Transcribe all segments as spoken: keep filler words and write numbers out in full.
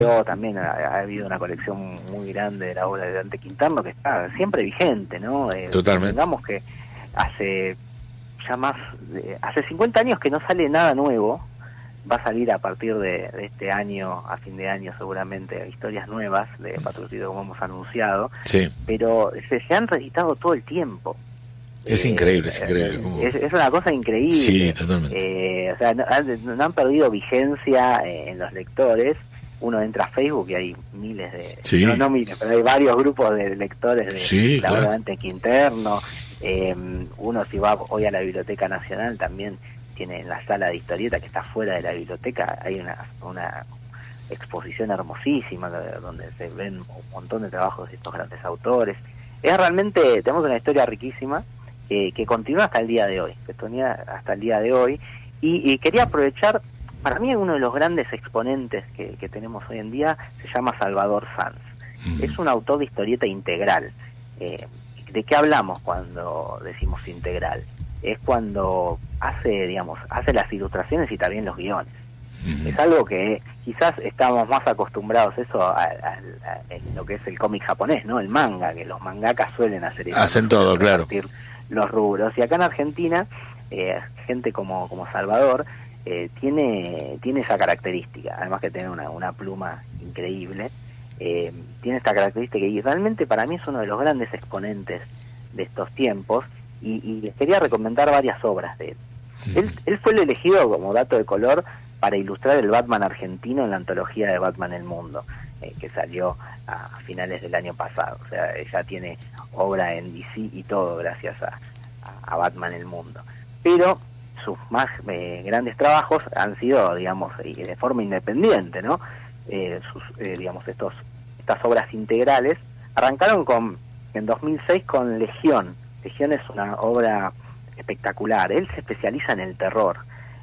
también ha, ha habido una colección muy grande de la obra de Dante Quinterno que está siempre vigente, ¿no? Eh, Totalmente. Digamos que hace ya más, de, hace cincuenta años que no sale nada nuevo. Va a salir a partir de, de este año, a fin de año seguramente, historias nuevas de Patrullido, como hemos anunciado, Sí. pero se, se han reeditado todo el tiempo. Es eh, increíble, es increíble. ¿Cómo? Es, es una cosa increíble. Sí, totalmente. Eh, o sea, no, han, no han perdido vigencia eh, en los lectores. Uno entra a Facebook y hay miles de... Sí. No, no miles, pero hay varios grupos de lectores de Sí, la claro. obra de Dante Quinterno. Eh, uno si va hoy a la Biblioteca Nacional también tiene en la sala de historieta que está fuera de la biblioteca, hay una, una exposición hermosísima donde se ven un montón de trabajos de estos grandes autores. Es realmente, tenemos una historia riquísima eh, que continúa hasta el día de hoy, que continúa hasta el día de hoy, y, y quería aprovechar, para mí uno de los grandes exponentes que, que tenemos hoy en día se llama Salvador Sanz. Mm. Es un autor de historieta integral. Eh, ¿De qué hablamos cuando decimos integral? Es cuando hace, digamos, hace las ilustraciones y también los guiones. Uh-huh. Es algo que quizás estamos más acostumbrados eso a, a, a, en lo que es el cómic japonés, ¿no? El manga, que los mangakas suelen hacer eso. Hacen todo, claro. Los rubros. Y acá en Argentina, eh, gente como, como Salvador eh, tiene, tiene esa característica, además que tiene una, una pluma increíble, eh, tiene esta característica y realmente para mí es uno de los grandes exponentes de estos tiempos. Y, y les quería recomendar varias obras de él. Mm. él. Él fue el elegido, como dato de color, para ilustrar el Batman argentino en la antología de Batman El Mundo, eh, que salió a, a finales del año pasado. O sea, ella tiene obra en D C y todo gracias a, a, a Batman El Mundo. Pero sus más eh, grandes trabajos han sido, digamos, de forma independiente, ¿no? Eh, sus, eh, digamos, estos estas obras integrales arrancaron con en dos mil seis con Legión. Legión es una obra espectacular. Él se especializa en el terror,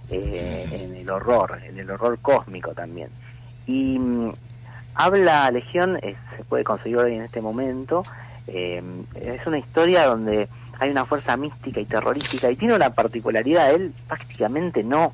eh, en el horror, en el horror cósmico también. Y mmm, habla Legión, eh, se puede conseguir hoy en este momento, eh, es una historia donde hay una fuerza mística y terrorífica y tiene una particularidad. Él prácticamente no,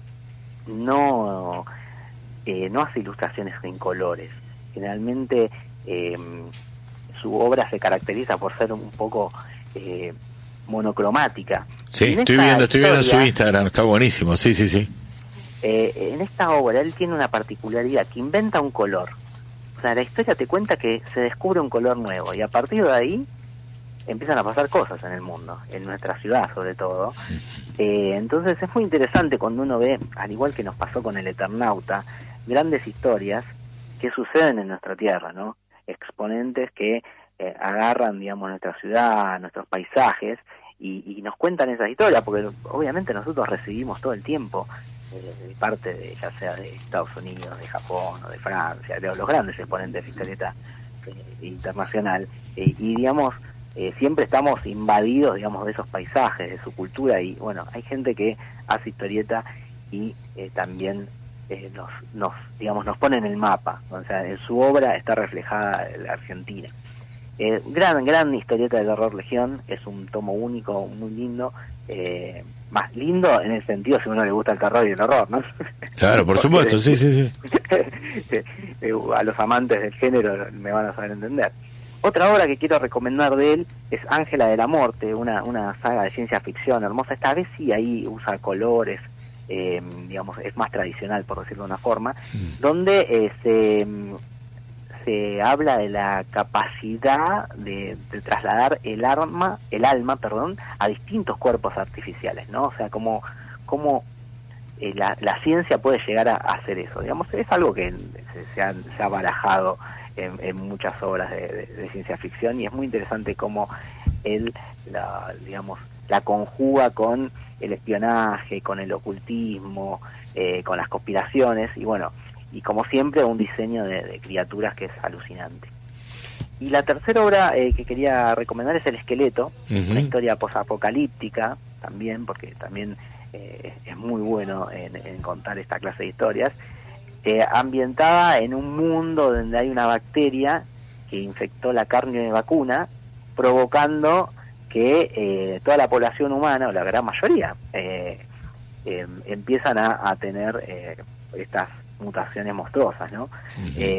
no, eh, no hace ilustraciones en colores. Generalmente eh, su obra se caracteriza por ser un poco... Eh, monocromática. Sí, estoy viendo, estoy historia, viendo su Instagram, está buenísimo, sí, sí, sí. Eh, en esta obra él tiene una particularidad, que inventa un color. O sea, la historia te cuenta que se descubre un color nuevo y a partir de ahí empiezan a pasar cosas en el mundo, en nuestra ciudad sobre todo. Eh, entonces es muy interesante cuando uno ve, al igual que nos pasó con el Eternauta, grandes historias que suceden en nuestra tierra, ¿no? Exponentes que Eh, agarran, digamos, nuestra ciudad, nuestros paisajes y, y nos cuentan esas historias, porque obviamente nosotros recibimos todo el tiempo eh, de parte de, ya sea de Estados Unidos, de Japón o de Francia, de los grandes exponentes de historieta eh, internacional, eh, y digamos, eh, siempre estamos invadidos, digamos, de esos paisajes, de su cultura, y bueno, hay gente que hace historieta y eh, también eh, nos, nos, digamos, nos pone en el mapa, o sea, en su obra está reflejada la Argentina. Eh, gran, gran historieta del horror Legión, es un tomo único, muy lindo, eh, más lindo en el sentido si a uno le gusta el terror y el horror, ¿no? Claro, por supuesto, sí, sí, sí. A los amantes del género me van a saber entender. Otra obra que quiero recomendar de él es Ángela de la Muerte, una, una saga de ciencia ficción hermosa. Esta vez sí ahí usa colores, eh, digamos, es más tradicional, por decirlo de una forma, mm. donde eh, se... se habla de la capacidad de, de trasladar el arma, el alma, perdón, a distintos cuerpos artificiales, ¿no? O sea, cómo, cómo eh, la, la ciencia puede llegar a, a hacer eso. Digamos, es algo que se, se, ha, se ha barajado en, en muchas obras de, de, de ciencia ficción y es muy interesante cómo él, la, digamos, la conjuga con el espionaje, con el ocultismo, eh, con las conspiraciones y bueno, y como siempre un diseño de, de criaturas que es alucinante. Y la tercera obra eh, que quería recomendar es El Esqueleto, uh-huh. Una historia posapocalíptica también, porque también eh, es muy bueno en, en contar esta clase de historias, eh, ambientada en un mundo donde hay una bacteria que infectó la carne de vacuna, provocando que eh, toda la población humana, o la gran mayoría, eh, eh, empiezan a, a tener eh, estas mutaciones monstruosas, ¿no? Uh-huh. Eh,